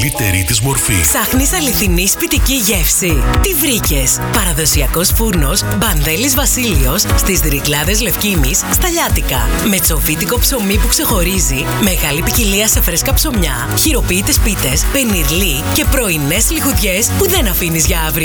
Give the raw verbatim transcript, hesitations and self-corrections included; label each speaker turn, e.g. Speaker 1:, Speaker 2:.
Speaker 1: Λιτερή της μορφή.
Speaker 2: Ψάχνεις αληθινή σπιτική γεύση? Τι βρήκες? Παραδοσιακός φούρνος Μπανδέλης Βασίλειος στις Ρυκλάδες Λευκήμης, στα Λιάτικα. Με τσοφίτικο ψωμί που ξεχωρίζει, μεγάλη ποικιλία σε φρέσκα ψωμιά, χειροποίητες πίτες, πενιρλί και πρωινές λιχουδιές που δεν αφήνεις για αύριο.